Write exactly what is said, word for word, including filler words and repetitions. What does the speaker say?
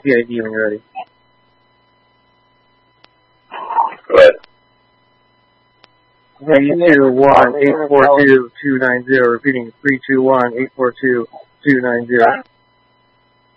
P I D when you're ready. Go ahead. three two one, eight four two, two nine zero. Repeating, three two one, eight four two, two nine zero.